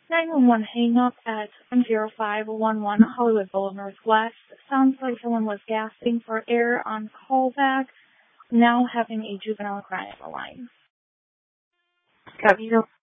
911 hang up at 10511 Hollywood Boulevard Northwest. Sounds like someone was gasping for air on callback, now having a juvenile cry on the line. Camino